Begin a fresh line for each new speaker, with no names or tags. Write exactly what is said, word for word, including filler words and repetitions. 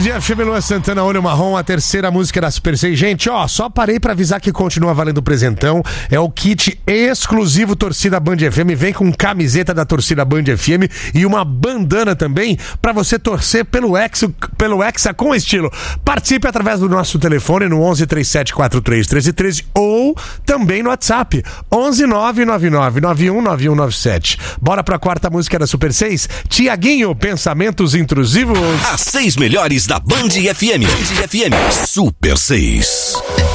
Dia F M, Luan Santana, Olho Marrom, a terceira música da Super seis. Gente, ó, só parei pra avisar que continua valendo o presentão. É o kit exclusivo Torcida Band F M. Vem com camiseta da Torcida Band F M e uma bandana também pra você torcer pelo Hexa, pelo Hexa com estilo. Participe através do nosso telefone no onze, três sete quatro três, um três um três ou também no WhatsApp onze, nove nove nove, nove um nove um nove sete. Bora pra quarta música da Super seis. Tiaguinho, Pensamentos Intrusivos.
As seis melhores da Band F M. Band F M Super seis.